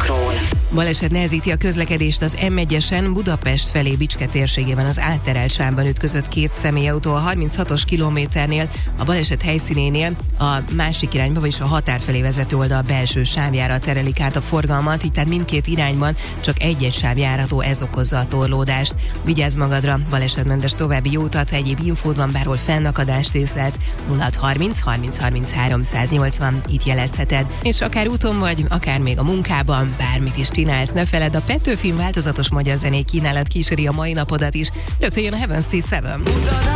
híradónkról. Baleset nehezíti a közlekedést az M1-esen Budapest felé Bicske térségében az átterelt sávban ütközött két személyautó a 36-os kilométernél, a baleset helyszínénél a másik irányba, vagyis a határ felé vezető oldal belső sávjára terelik át a forgalmat, így tehát mindkét irányban csak egy-egy sáv járható, ez okozza a torlódást. Vigyázz magadra, balesetmentes további jó utat, ha egyéb infód van, bárhol fennakadást észlelsz, 0630 30 33 180, itt jelezheted. És akár úton vagy, akár még a munkában, bármit is csinálsz, ne feledd, a Petőfi változatos magyar zenék kínálat kíséri a mai napodat is. Rögtön jön a Heaven's T7.